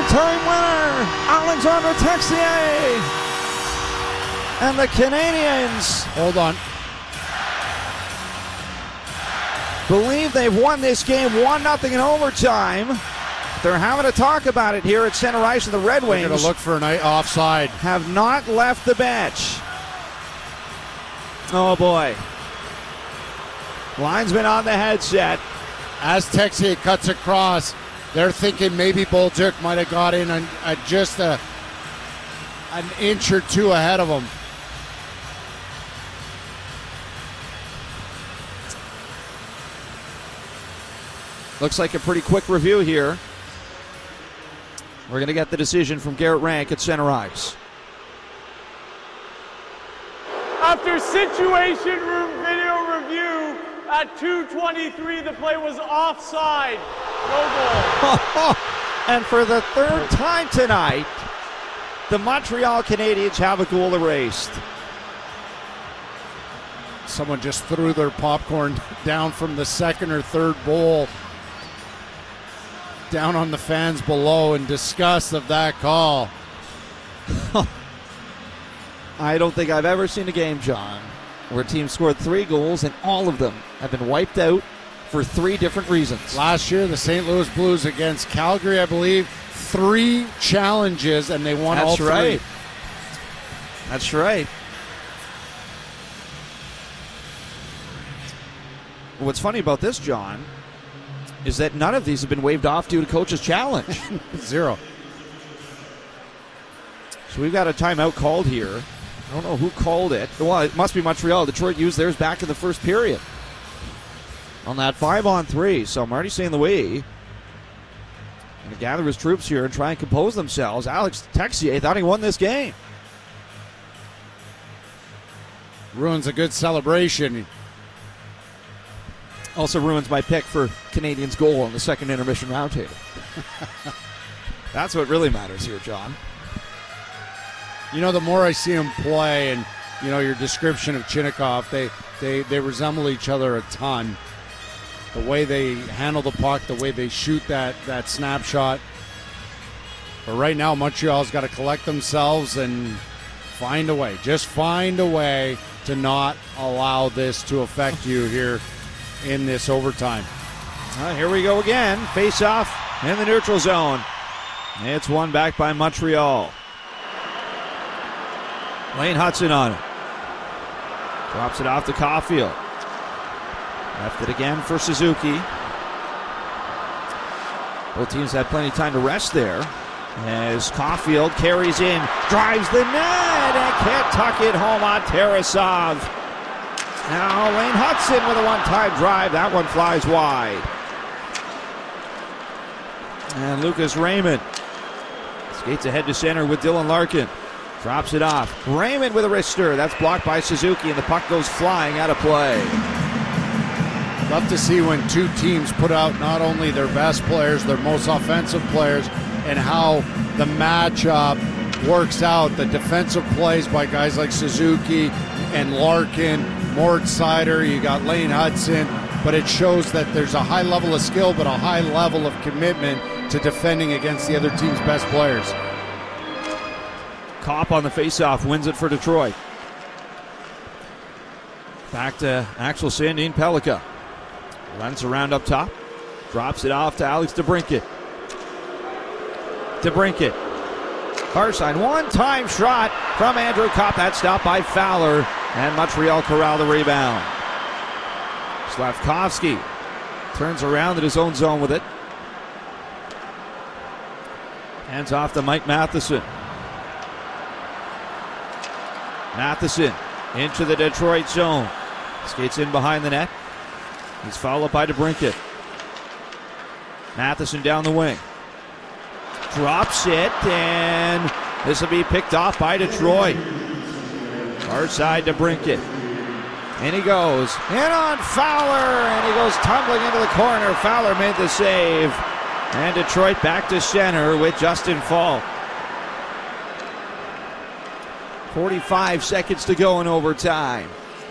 overtime winner, Alexandre Texier. And the Canadiens, hold on, believe they've won this game 1-0 in overtime. They're having to talk about it here at center ice, and the Red Wings are going to look for an offside. Have not left the bench. Oh boy. Linesman on the headset. As Texier cuts across, they're thinking maybe Bolduc might have got in just an inch or two ahead of him. Looks like a pretty quick review here. We're going to get the decision from Garrett Rank at center ice. After situation room video review, at 2:23, the play was offside. No goal. And for the third time tonight, the Montreal Canadiens have a goal erased. Someone just threw their popcorn down from the second or third bowl down on the fans below in disgust of that call. I don't think I've ever seen a game, John, where a team scored 3 goals and all of them have been wiped out for 3 different reasons. Last year, the St. Louis Blues against Calgary, I believe, 3 challenges and they won all 3. Right. That's right. What's funny about this, John, is that none of these have been waved off due to coach's challenge. 0. So we've got a timeout called here. I don't know who called it. Well, it must be Montreal. Detroit used theirs back in the first period on that 5-on-3. So Marty St. Louis going to gather his troops here and try and compose themselves. Alex Texier thought he won this game. Ruins a good celebration. Also ruins my pick for Canadiens goal in the second intermission roundtable. That's what really matters here, John. You know, the more I see him play and, you know, your description of Chinnikov, they resemble each other a ton. The way they handle the puck, the way they shoot that snapshot. But right now, Montreal's got to collect themselves and find a way. Just find a way to not allow this to affect you here in this overtime. Here we go again. Face off in the neutral zone. It's won back by Montreal. Lane Hudson on it. Drops it off to Caulfield. Left it again for Suzuki. Both teams had plenty of time to rest there. As Caulfield carries in, drives the net, and can't tuck it home on Tarasov. Now Lane Hudson with a one-time drive. That one flies wide. And Lucas Raymond skates ahead to center with Dylan Larkin. Drops it off. Raymond with a wrister. That's blocked by Suzuki, and the puck goes flying out of play. Love to see when two teams put out not only their best players, their most offensive players, and how the matchup works out. The defensive plays by guys like Suzuki and Larkin, Mort Seider, you got Lane Hudson, but it shows that there's a high level of skill but a high level of commitment to defending against the other team's best players. Kopp on the faceoff wins it for Detroit. Back to Axel Sandin Pellikka. Runs around up top. Drops it off to Alex DeBrincat. DeBrincat. Farside, one-time shot from Andrew Kopp. That's stopped by Fowler. And Montreal corral the rebound. Slavkovsky turns around in his own zone with it. Hands off to Mike Matheson. Matheson into the Detroit zone. Skates in behind the net. He's followed by DeBrincat. Matheson down the wing. Drops it, and this will be picked off by Detroit. Far side DeBrincat. And he goes in on Fowler, and he goes tumbling into the corner. Fowler made the save. And Detroit back to center with Justin Faulk. 45 seconds to go in overtime.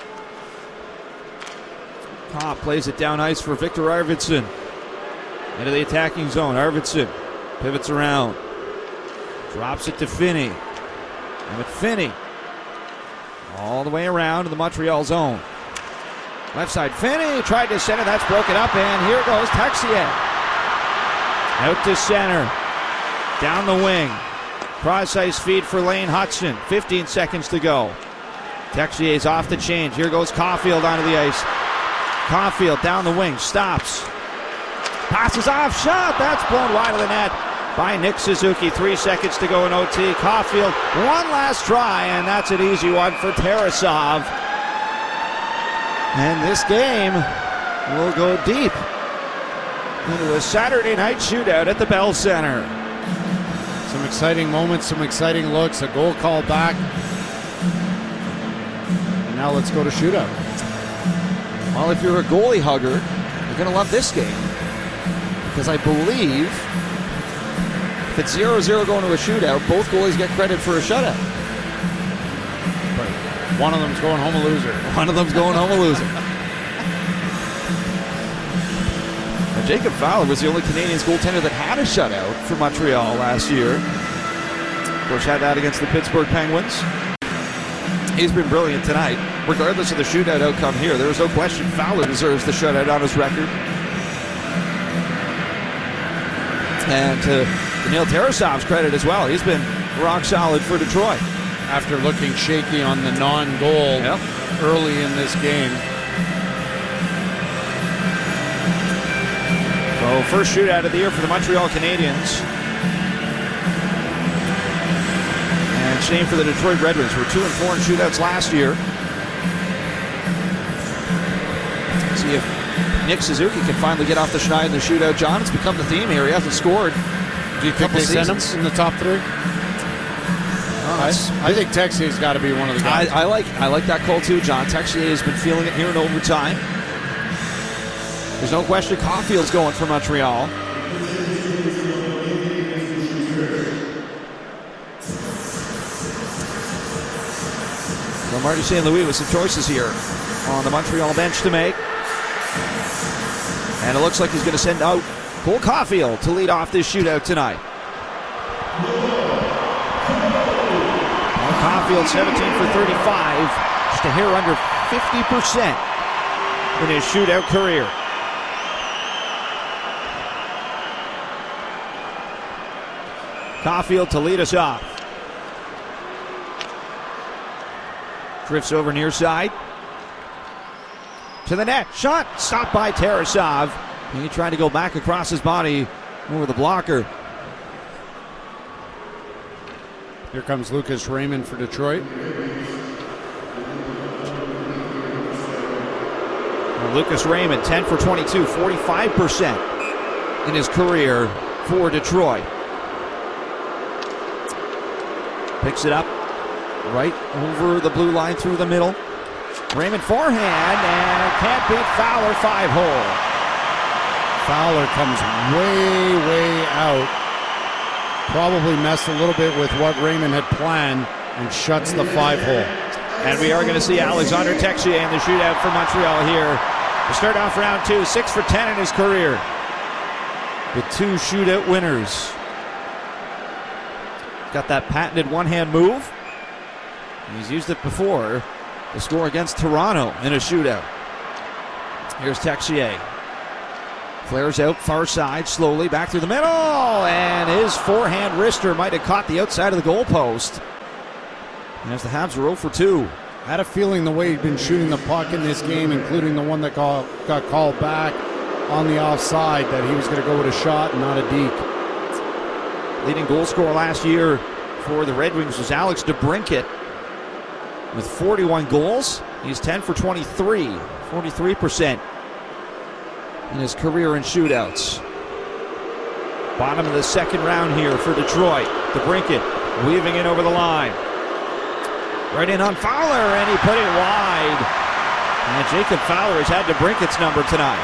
Kopp plays it down ice for Victor Arvidsson. Into the attacking zone. Arvidsson pivots around. Drops it to Finney. And Finney all the way around to the Montreal zone. Left side, Finney tried to center. That's broken up, and here goes Texier. Out to center. Down the wing. Cross-ice feed for Lane Hudson. 15 seconds to go. Texier's off the change. Here goes Caulfield onto the ice. Caulfield down the wing. Stops. Passes off. Shot. That's blown wide of the net by Nick Suzuki. 3 seconds to go in OT. Caulfield, one last try, and that's an easy one for Tarasov. And this game will go deep into a Saturday night shootout at the Bell Center. Some exciting moments, some exciting looks, a goal call back. And now let's go to shootout. Well, if you're a goalie hugger, you're going to love this game. Because I believe if it's 0-0 going to a shootout, both goalies get credit for a shutout. But one of them's going home a loser. One of them's going home a loser. Now, Jacob Fowler was the only Canadiens goaltender that had a shutout for Montreal last year. Of course, had that against the Pittsburgh Penguins. He's been brilliant tonight. Regardless of the shootout outcome here, there is no question Fowler deserves the shutout on his record. And to Neil Tarasov's credit as well, he's been rock solid for Detroit. After looking shaky on the non-goal early in this game. So first shootout of the year for the Montreal Canadiens. And same for the Detroit Red Wings. We're 2-4 in shootouts last year. Let's see if Nick Suzuki can finally get off the schneid in the shootout. John, it's become the theme here. He hasn't scored. Do you think they send him in the top three? I think Texier's got to be one of the guys. I like that call too, John. Texier has been feeling it here in overtime. There's no question Caulfield's going for Montreal. So Marty St. Louis with some choices here on the Montreal bench to make. And it looks like he's going to send out Cole Caulfield to lead off this shootout tonight. Caulfield 17 for 35, just a hair under 50% in his shootout career. Caulfield to lead us off. Drifts over near side. To the net. Shot. Stopped by Tarasov. He tried to go back across his body over the blocker. Here comes Lucas Raymond for Detroit. Well, Lucas Raymond, 10 for 22, 45% in his career for Detroit. Picks it up right over the blue line through the middle. Raymond forehand and can't beat Fowler, 5-hole. Fowler comes way out. Probably messed a little bit with what Raymond had planned and shuts the 5-hole. And we are going to see Alexander Texier in the shootout for Montreal here to start off round 2. 6 for 10 in his career with 2 shootout winners. Got that patented one-hand move. He's used it before to score against Toronto in a shootout. Here's Texier. Flares out far side, slowly back through the middle, and his forehand wrister might have caught the outside of the goalpost. And as the Habs are 0 for 2. I had a feeling the way he'd been shooting the puck in this game, including the one that got called back on the offside, that he was going to go with a shot and not a deke. Leading goal scorer last year for the Red Wings was Alex DeBrincat with 41 goals. He's 10 for 23, 43% in his career in shootouts. Bottom of the second round here for Detroit. DeBrincat weaving in over the line. Right in on Fowler, and he put it wide. And Jacob Fowler has had DeBrincat's number tonight.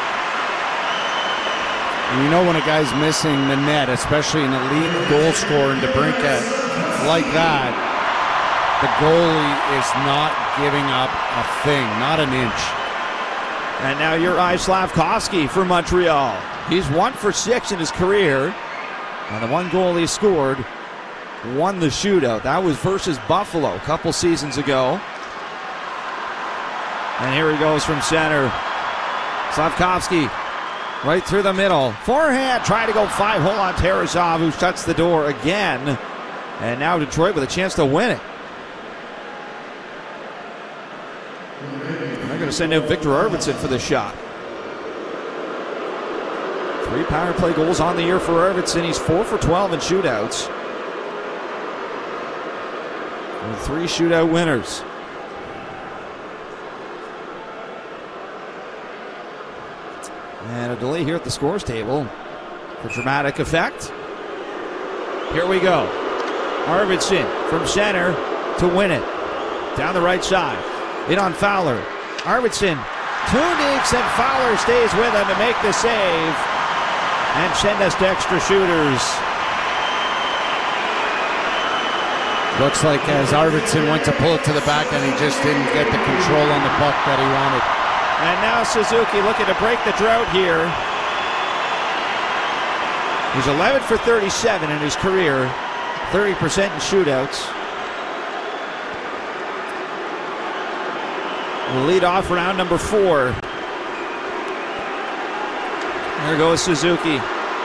And you know when a guy's missing the net, especially an elite goal scorer in DeBrincat like that, the goalie is not giving up a thing, not an inch. And now Juraj Slafkovsky for Montreal. He's 1 for 6 in his career. And the one goal he scored won the shootout. That was versus Buffalo a couple seasons ago. And here he goes from center. Slafkovsky right through the middle. Forehand, trying to go 5-hole on Tarasov, who shuts the door again. And now Detroit with a chance to win it. They're going to send in Victor Arvidsson for the shot. 3 power play goals on the year for Arvidsson. He's 4 for 12 in shootouts. And 3 shootout winners. And a delay here at the scores table for dramatic effect. Here we go. Arvidsson from center to win it. Down the right side. In on Fowler. Arvidsson, 2 dinks, and Fowler stays with him to make the save and send us to extra shooters. Looks like as Arvidsson went to pull it to the back and he just didn't get the control on the puck that he wanted. And now Suzuki looking to break the drought here. He's 11 for 37 in his career, 30% in shootouts. We'll lead off round number 4. There goes Suzuki.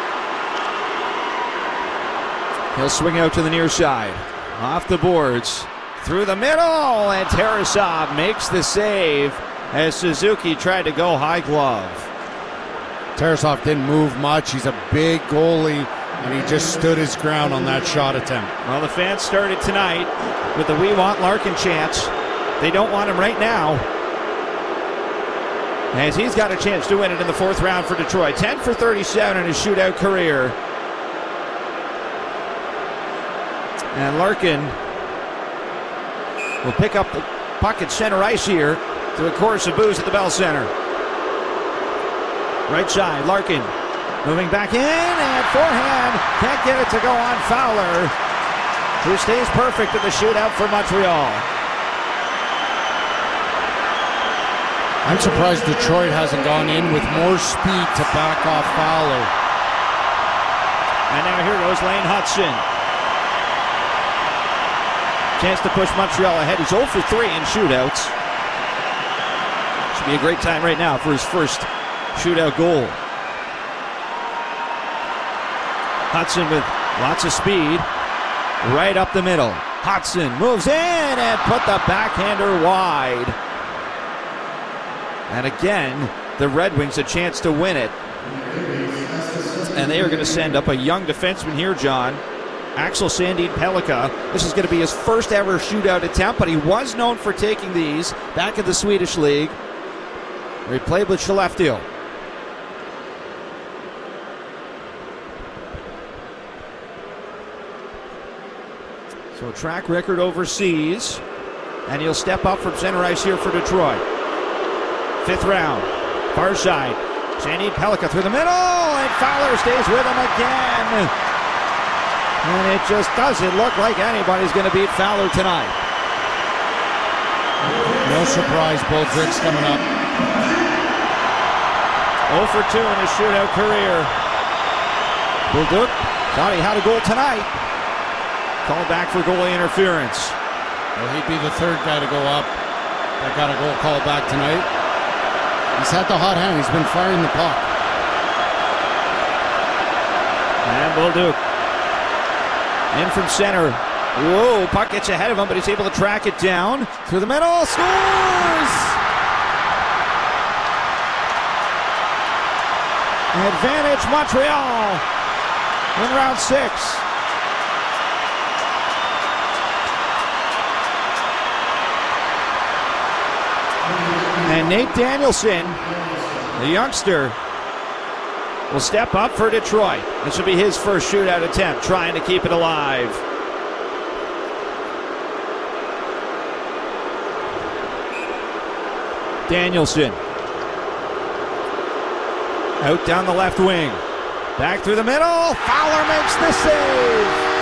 He'll swing out to the near side. Off the boards. Through the middle. And Tarasov makes the save as Suzuki tried to go high glove. Tarasov didn't move much. He's a big goalie, and he just stood his ground on that shot attempt. Well, the fans started tonight with the "We Want Larkin" chants. They don't want him right now, as he's got a chance to win it in the 4th round for Detroit. 10 for 37 in his shootout career. And Larkin will pick up the puck at center ice here to a chorus of boos at the Bell Center. Right side, Larkin moving back in, and forehand. Can't get it to go on Fowler, who stays perfect in the shootout for Montreal. I'm surprised Detroit hasn't gone in with more speed to back off Fowler. And now here goes Lane Hutson. Chance to push Montreal ahead. He's 0 for 3 in shootouts. Should be a great time right now for his first shootout goal. Hutson with lots of speed. Right up the middle. Hutson moves in and put the backhander wide. And again, the Red Wings a chance to win it. And they are going to send up a young defenseman here, John. Axel Sandin Pellikka. This is going to be his first ever shootout attempt, but he was known for taking these back in the Swedish League, where he played with Skellefteå. So track record overseas, and he'll step up from center ice here for Detroit. 5th round, far side. Sandin Pellikka through the middle, and Fowler stays with him again. And it just doesn't look like anybody's going to beat Fowler tonight. No surprise, Boldrick's coming up. 0 for 2 in his shootout career. Bolduc thought he had a goal tonight. Called back for goalie interference. Well, he'd be the 3rd guy to go up that got a goal called back tonight. He's had the hot hand. He's been firing the puck. And Bolduc in from center. Whoa, puck gets ahead of him, but he's able to track it down. Through the middle, scores! Advantage Montreal in round 6. And Nate Danielson, the youngster, will step up for Detroit. This will be his first shootout attempt, trying to keep it alive. Danielson. Out down the left wing. Back through the middle. Fowler makes the save.